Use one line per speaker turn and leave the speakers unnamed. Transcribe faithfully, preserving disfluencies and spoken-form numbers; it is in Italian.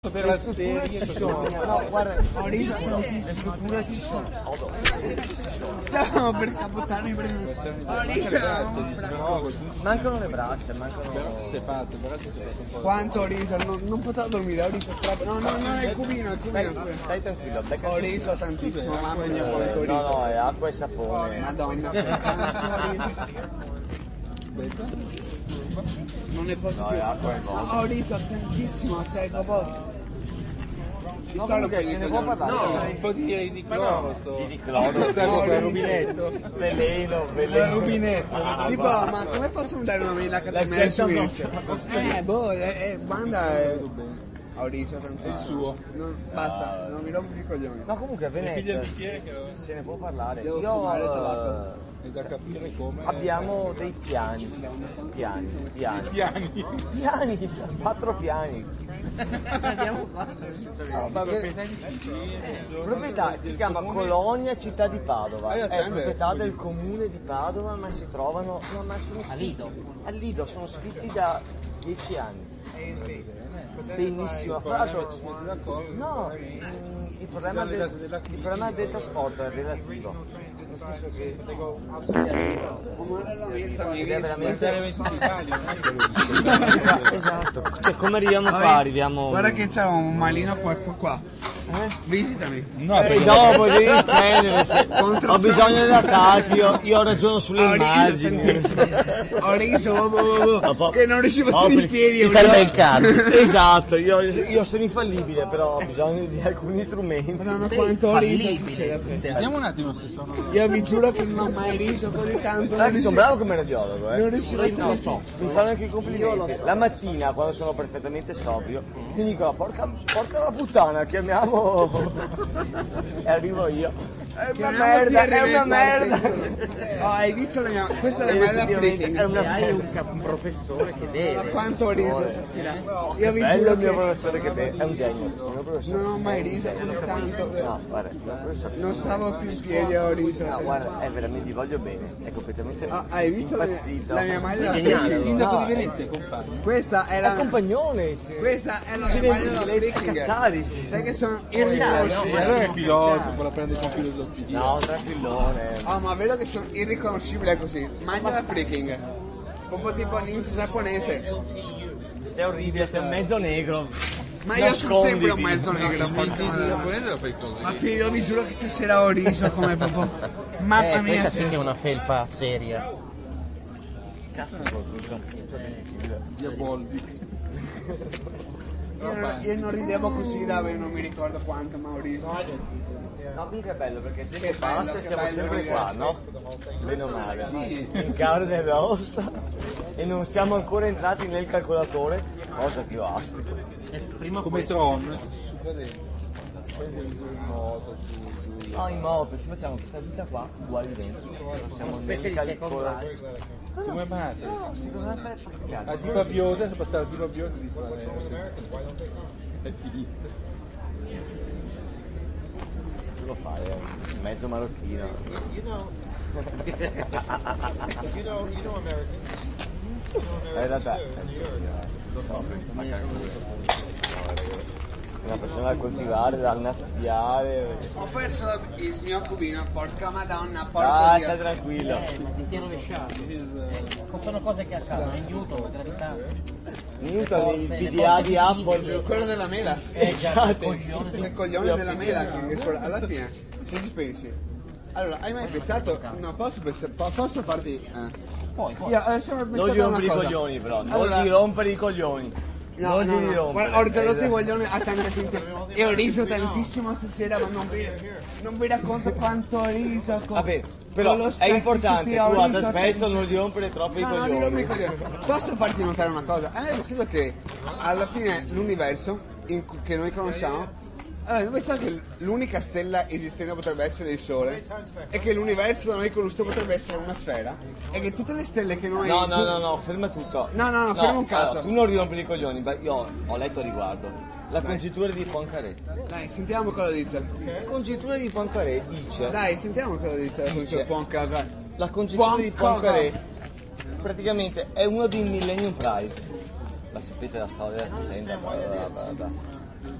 Per la serie
ci sono, no, guarda,
ho riso tantissimo,
strutture ci sono.
Stavo per capottare i primi. Ho riso.
Mancano le braccia, mancano.
Però ti sei fatto, però ti sei fatto un po'.
Quanto ho riso, non, non potevo dormire, ho riso troppo. No, no, no, è il cubino, il cubino. il cubino.
Stai tranquillo, becca.
Ho riso tantissimo, mamma mia quanto ho
No,
riso.
no, è acqua e sapone.
Madonna, quanto ho riso. Non ne posso
No,
più.
è acqua e vomito.
No, ho riso tantissimo, cioè proprio.
No, comunque se ne può parlare.
No, un po' di, di cloro.
Sì, di cloro.
Sta con il rubinetto.
Veleno, veleno.
Rubinetto.
Tipo, ma come possono dare una mela catamella su Inizio? Eh, boh, eh, eh, banda è... Ho riso tantissimo.
Il suo.
Non, basta, non mi rompo i coglioni.
No, comunque a
piglia il
Venezia
bicchiere che lo-
se ne può parlare.
Devo
Io
fumare il
eh,
tabacco.
È da capire come.
abbiamo dei piani. Piani, piani.
piani.
Piani, quattro piani.
Andiamo qua.
No, va bene. Proprietà si chiama Colonia Città di Padova,
Ah, io
è
attendo.
proprietà del comune di Padova, ma si trovano no, ma sono a Lido. A Lido sono sfitti da dieci anni. Benissimo, fra l'altro no, mm, il problema del, il problema del trasporto è relativo, nel senso che ed è veramente esatto, esatto. Cioè, come arriviamo qua? Arriviamo
Guarda che c'è un malino qua, qua, qua. Visitami.
No,
e
per
dopo devi spendere se-
Contro-
ho bisogno della Tati, io, io ragiono sulle
Ho riso
immagini.
tantissimo. Ho riso, oh, oh, oh,
Dopo-
che non riuscivo a
dopo
stare in piedi.
ti
ho
sarebbe
riso.
il caso. Esatto, io, io sono infallibile, però ho bisogno di alcuni strumenti.
Madonna quanto ho riso stasera.
Vediamo un attimo se sono.
Io vi giuro che non ho mai riso così tanto.
Guarda che sono bravo come radiologo, eh.
Non riuscivo a
No,
stare
so, mi fanno anche i complimenti. La mattina, quando sono perfettamente sobrio, mi dicono porca, porca la puttana, chiamiamo. E arrivo io. È una
Chiamiamoti
merda,
R
è una
V
merda.
Oh, hai visto la mia... Questa è
E
la mela
effettivamente
freaking.
è una
Hai un, cap- un professore che deve.
Ma quanto ho riso stasera. Io vi
Bello
giuro
il mio
che
professore che be- è un genio. Il mio professore.
non ho mai riso così tanto.
No, guarda, il mio professore.
Non stavo più in piedi, ho riso.
No, guarda, è veramente, gli voglio bene, è completamente
Ah, hai visto la mia,
impazzito.
la mia maglia da
Il
freaking?
sindaco
No,
di Venezia, compagno.
Questa è
È
la...
compagnone, sì.
Questa è la
Ci
mia
vedi
maglia da
lei a
freaking.
cazzari, sì.
Sai che sono
E allora è
irriconoscibile.
filosofo, la prende con filosofia.
No, tranquillone.
Oh, ma vedo che sono irriconoscibile così. Maglia da freaking. Un po' tipo ninja giapponese.
Sei orribile, sei un mezzo negro.
Ma io sono sempre un
Nasconditi.
mezzo negro, porca
Il
miseria.
giapponese lo fai con
Ma figlio, io vi giuro che stasera ho riso come proprio... Mamma
Eh,
mia.
questa sì che è una felpa seria.
Cazzo,
Diabolic.
Io non, io non ridevo così da non mi ricordo quanto, ma ho riso.
No, comunque è bello perché il tempo
Che bello,
passa e
che
siamo
bello
sempre
ridere.
qua, no? Bene o male. In carne ed ossa. E non siamo ancora entrati nel calcolatore, cosa che io aspetto.
Prima
Come Tron, su qua dentro. Poi devi usare in moto, su, giù.
No, in moto, ci facciamo questa vita qua uguali dentro. Siamo
specie
nel
di
calcolatore.
Come Matrix.
No, secondo me è
A Di Babione, se passare a Di Babione di è finita.
Tu lo fai, eh. Mezzo marocchino. Eh, da te. Lo so, penso ma una persona da coltivare, da annaffiare.
Ho perso il mio cubino, porca madonna, porca
Ah,
Dio.
stai tranquillo.
Eh, ma ti si è rovesciato. Eh, sono cose che accadono, in Newton, per carità.
Newton, il P D A di Apple.
Quello della mela.
Esatto.
Il coglione della mela che che alla fine, se ci pensi. Allora, hai mai pensato? No, posso pensare, po- posso farti. Eh.
Poi, poi.
Io ho sempre
Non
pensato
gli
a una
rompere i
cosa.
coglioni però, non
Allora-
gli rompere i coglioni.
No,
non
no,
gli
no.
rompere.
Guarda, ho rotto i
Eh,
coglioni a tanta gente e ho riso tantissimo stasera, ma non vi, non vi racconto quanto ho riso. Con,
Vabbè, però
con lo
è
specchio
importante,
P, ho
tu ad
riso
aspesto
tanto.
non gli rompere troppo i
No, no, non mi
coglioni.
coglioni. Posso farti notare una cosa? A me è pensato che alla fine l'universo in cui- che noi conosciamo. Allora, noi pensiamo che l'unica stella esistente potrebbe essere il Sole e che l'universo da noi conosciuto potrebbe essere una sfera e che tutte le stelle che noi...
No, no, no, no, ferma tutto.
No, no, no, ferma un cazzo.
allora, tu non rirompere i coglioni, beh, io ho letto a riguardo. La congettura di Poincaré.
Dai, sentiamo cosa dice.
La congettura di Poincaré dice...
Dai, sentiamo cosa dice la
Dice-
Poincaré.
La congettura di
Poincaré.
Poincaré praticamente è uno dei Millennium Prize. La sapete la storia recente? Bla, bla, bla, bla.